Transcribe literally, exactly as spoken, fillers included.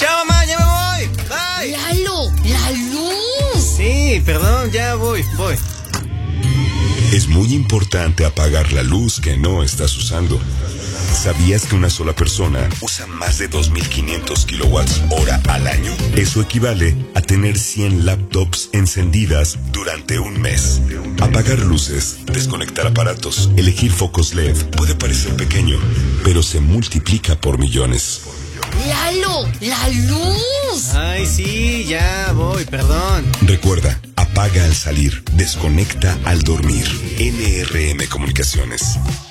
Chao, mamá, ya me voy. Bye. Lalo, la luz. Sí, perdón, ya voy, voy. Es muy importante apagar la luz que no estás usando. ¿Sabías que una sola persona usa más de dos mil quinientos kilowatts hora al año? Eso equivale a tener cien laptops encendidas durante un mes. Apagar luces, desconectar aparatos, elegir focos L E D puede parecer pequeño, pero se multiplica por millones. Lalo, la luz. Ay, sí, ya voy, perdón. Recuerda, apaga al salir, desconecta al dormir. N R M Comunicaciones.